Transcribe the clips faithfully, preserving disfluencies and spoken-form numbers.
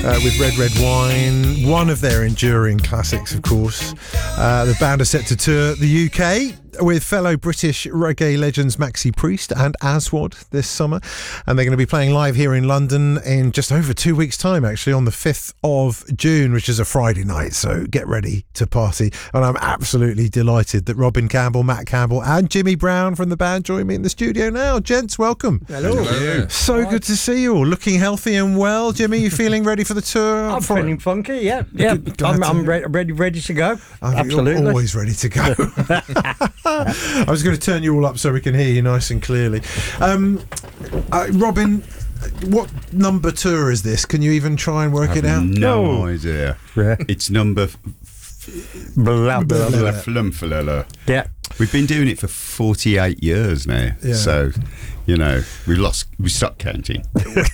Uh, with Red Red Wine, one of their enduring classics, of course. Uh, the band are set to tour the U K with fellow British reggae legends Maxi Priest and Aswad this summer, and they're going to be playing live here in London in just over two weeks' time, actually, on the fifth of June, which is a Friday night, so get ready to party. And I'm absolutely delighted that Robin Campbell, Matt Campbell and Jimmy Brown from the band join me in the studio now. Gents, welcome. Hello. Hello. So good to see you all, looking healthy and well. Jimmy, you feeling ready for the tour? I'm For- feeling funky, yeah. Yeah, I'm, I'm re- ready ready to go. I think Absolutely. You're always ready to go. I was going to turn you all up so we can hear you nice and clearly. Um, uh, Robin, what number tour is this? Can you even try and work I it have out? no No. idea. Yeah. It's number f- Blah, blah, blah. flumfalala. Yeah. We've been doing it for forty-eight years now. Yeah. So, you know, we lost, we stopped counting.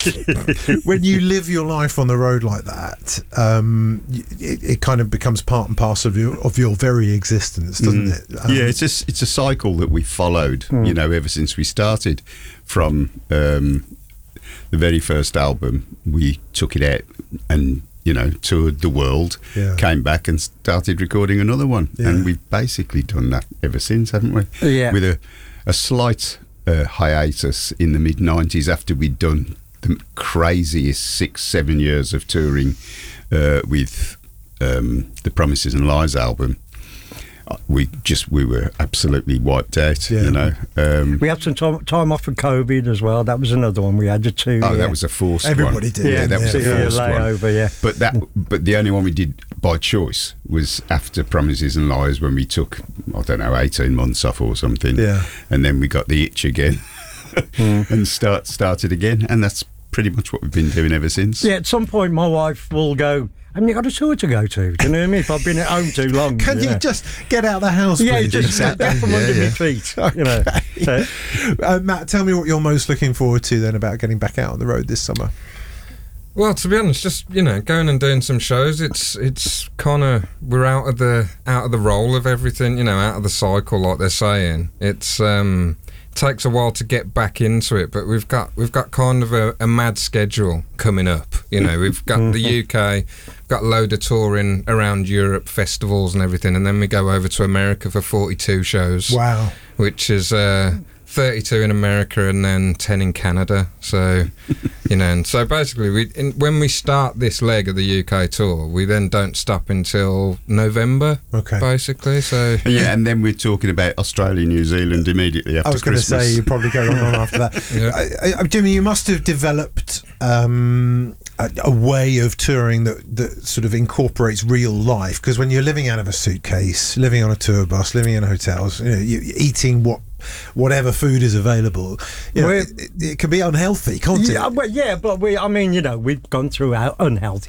When you live your life on the road like that, um, it, it kind of becomes part and parcel of your, of your very existence, doesn't Mm. it? Um, yeah, it's just it's a cycle that we followed, you know, ever since we started. From um, the very first album, we took it out and, you know, toured the world, Yeah. came back and started recording another one. Yeah. And we've basically done that ever since, haven't we? Yeah. With a, a slight uh, hiatus in the mid nineties after we'd done the craziest six, seven years of touring uh, with um, the Promises and Lies album. Uh, We just, we were absolutely wiped out, Yeah. you know. Um, We had some time, time off for COVID as well. That was another one we had to two. oh, yeah. that was a forced Everybody one. did. Yeah, that was a yeah, forced one. layover, yeah. But that, but the only one we did by choice was after Promises and Lies, when we took, I don't know, eighteen months off or something. Yeah. And then we got the itch again and start started again, and that's pretty much what we've been doing ever since. Yeah, at some point my wife will go, haven't you got a tour to go to? Do you know what I mean? If I've been at home too long. Can you know. just get out of the house, Yeah, please? just get that from Yeah, under yeah. my feet. You know. So, Uh, Matt, tell me what you're most looking forward to then about getting back out on the road this summer. Well, to be honest, just you know, going and doing some shows. It's it's kind of we're out of the out of the roll of everything. You know, out of the cycle, like they're saying. It's um, takes a while to get back into it, but we've got we've got kind of a, a mad schedule coming up. You know, we've got the U K, we've got a load of touring around Europe, festivals and everything, and then we go over to America for forty-two shows. Wow. Which is uh, thirty-two in America and then ten in Canada. So, you know, and so basically, we in, when we start this leg of the U K tour, we then don't stop until November. Okay. Basically, so Yeah, and then we're talking about Australia, New Zealand immediately after I was going to Christmas. say you probably go on after that. Yeah. I, I, Jimmy, you must have developed um, a, a way of touring that, that sort of incorporates real life. Because when you're living out of a suitcase, living on a tour bus, living in hotels, you know, you, eating what whatever food is available, you know, Well, it, it, it can be unhealthy, can't it? yeah, well, yeah, but we, I mean, you know, we've gone through our unhealthy